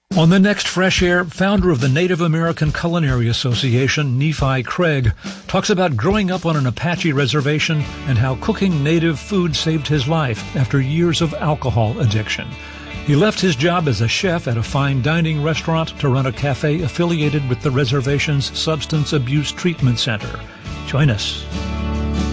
On the next Fresh Air, founder of the Native American Culinary Association, Nephi Craig, talks about growing up on an Apache reservation and how cooking native food saved his life after years of alcohol addiction. He left his job as a chef at a fine dining restaurant to run a cafe affiliated with the reservation's Substance Abuse Treatment Center. Join us.